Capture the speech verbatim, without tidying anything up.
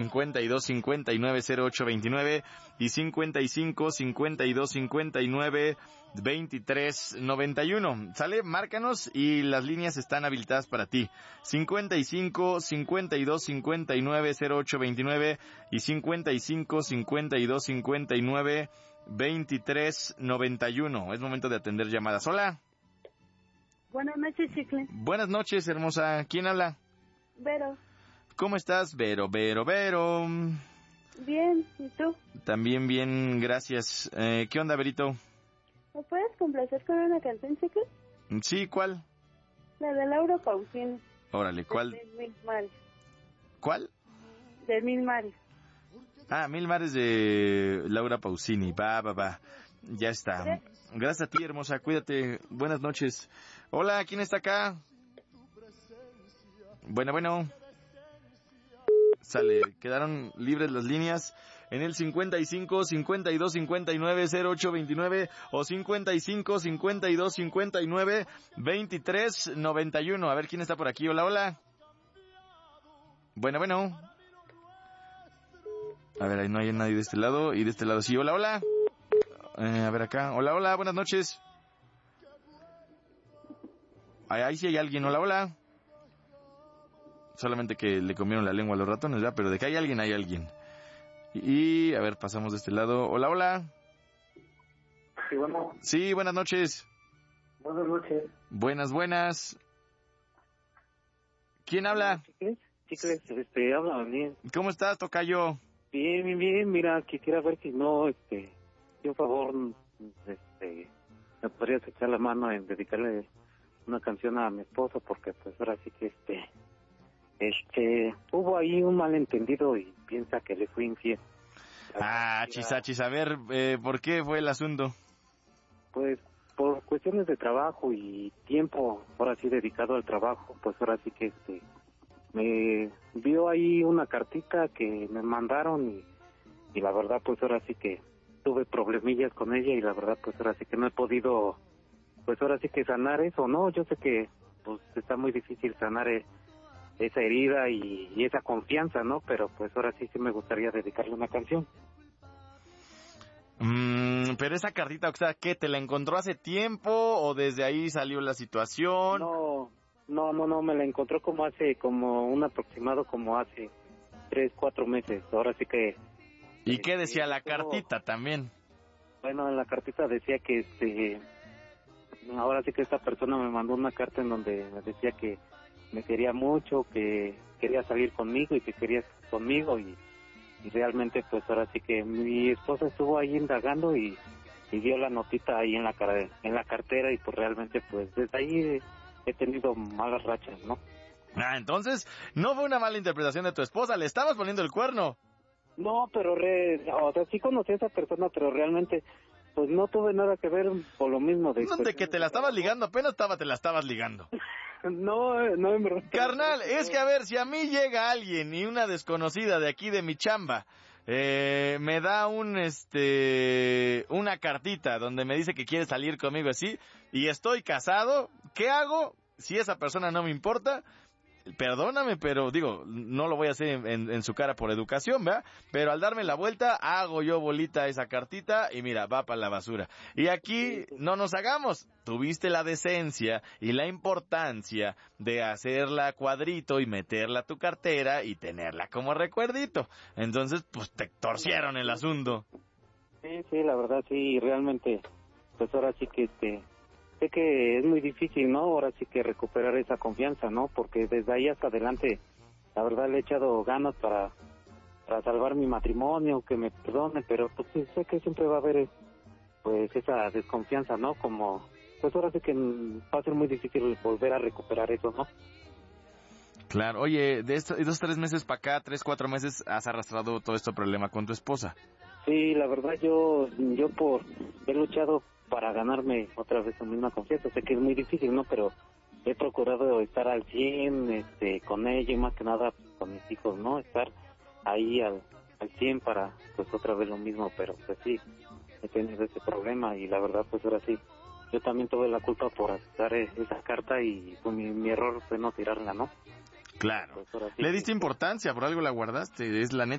cincuenta y dos cincuenta y nueve cero ocho veintinueve y cincuenta y cinco cincuenta y dos cincuenta y nueve veintitrés noventa y uno. Sale, márcanos y las líneas están habilitadas para ti. cincuenta y cinco cincuenta y dos cincuenta y nueve cero ocho veintinueve y cincuenta y cinco cincuenta y dos cincuenta y nueve veintitrés noventa y uno. Es momento de atender llamadas. Hola. Buenas noches, Chicle. Buenas noches, hermosa. ¿Quién habla? Vero. ¿Cómo estás, Vero? Vero, Vero. Bien, ¿y tú? También bien, gracias. Eh, ¿Qué onda, Verito? ¿Me puedes complacer con una canción, Chicle? Sí, ¿cuál? La de Laura Pausini. Órale, ¿cuál? De Mil Mares. ¿Cuál? De Mil Mares. Ah, Mil Mares de Laura Pausini. Va, va, va. Ya está. Gracias a ti, hermosa. Cuídate. Buenas noches. Hola, ¿quién está acá? Bueno, bueno. Sale. Quedaron libres las líneas en el cincuenta y cinco cincuenta y dos cincuenta y nueve cero ocho veintinueve o cincuenta y cinco cincuenta y dos cincuenta y nueve veintitrés noventa y uno. A ver quién está por aquí. Hola, hola. Bueno, bueno. A ver, ahí no hay nadie de este lado y de este lado sí. Hola, hola. Eh, a ver acá. Hola, hola. Buenas noches. Ahí, ahí sí hay alguien. Hola, hola. Solamente que le comieron la lengua a los ratones, ¿verdad? Pero de que hay alguien, hay alguien. Y, a ver, pasamos de este lado. Hola, hola. Sí, bueno. Sí, buenas noches. Buenas noches. Buenas, buenas. ¿Quién habla? Chicles, chicles, este, habla bien. ¿Cómo estás, tocayo? Bien, bien, bien. Mira, quisiera ver si no, este, por favor, este, me podrías echar la mano en dedicarle una canción a mi esposo, porque pues ahora sí que, este, este, hubo ahí un malentendido y piensa que le fui infiel. Ah, chisachis, a ver, eh, ¿por qué fue el asunto? Pues por cuestiones de trabajo y tiempo, ahora sí dedicado al trabajo, pues ahora sí que este, me vio ahí una cartita que me mandaron y, y la verdad pues ahora sí que tuve problemillas con ella y la verdad pues ahora sí que no he podido, pues ahora sí que sanar eso, ¿no? Yo sé que pues está muy difícil sanar eh, esa herida y, y esa confianza, ¿no? Pero pues ahora sí sí me gustaría dedicarle una canción. Mm, pero esa cartita, o sea, ¿qué? ¿Te la encontró hace tiempo o desde ahí salió la situación? No, no, no, no, me la encontró como hace, como un aproximado como hace tres, cuatro meses. Ahora sí que... ¿Y qué decía la todo, cartita también? Bueno, en la cartita decía que este... Ahora sí que esta persona me mandó una carta en donde me decía que me quería mucho, que quería salir conmigo y que quería estar conmigo y... Y realmente pues ahora sí que mi esposa estuvo ahí indagando y, y vio la notita ahí en la en la cartera y pues realmente pues desde ahí he tenido malas rachas, ¿no? Ah, entonces no fue una mala interpretación de tu esposa, le estabas poniendo el cuerno. No, pero re, o sea, sí conocí a esa persona, pero realmente pues no tuve nada que ver por lo mismo de... No, de que te la estabas ligando, apenas estaba, te la estabas ligando. No, no, en verdad. Carnal, es que a ver, si a mí llega alguien y una desconocida de aquí de mi chamba eh, me da un este una cartita donde me dice que quiere salir conmigo así y estoy casado, ¿qué hago? Si esa persona no me importa, perdóname, pero digo, no lo voy a hacer en, en, en su cara por educación, ¿verdad? Pero al darme la vuelta, hago yo bolita esa cartita y mira, va para la basura. Y aquí no nos hagamos. Tuviste la decencia y la importancia de hacerla cuadrito y meterla a tu cartera y tenerla como recuerdito. Entonces, pues te torcieron el asunto. Sí, sí, la verdad, sí, realmente, pues ahora sí que este... Sé que es muy difícil, ¿no? Ahora sí que recuperar esa confianza, ¿no? Porque desde ahí hasta adelante, la verdad le he echado ganas para, para salvar mi matrimonio, que me perdone, pero pues sí, sé que siempre va a haber pues esa desconfianza, ¿no? Como, pues ahora sí que va a ser muy difícil volver a recuperar eso, ¿no? Claro, oye, de estos dos, tres meses para acá, tres, cuatro meses, has arrastrado todo este problema con tu esposa. Sí, la verdad yo, yo por he luchado para ganarme otra vez la misma confianza, sé que es muy difícil, ¿no? Pero he procurado estar al cien, este, con ella y más que nada con mis hijos, ¿no? Estar ahí al, al cien para, pues otra vez lo mismo, pero pues sí, he tenido ese problema y la verdad pues ahora sí, yo también tuve la culpa por aceptar esa carta y pues, mi, mi error fue no tirarla, ¿no? Claro. Pues, sí, le diste importancia, por algo la guardaste, es la neta.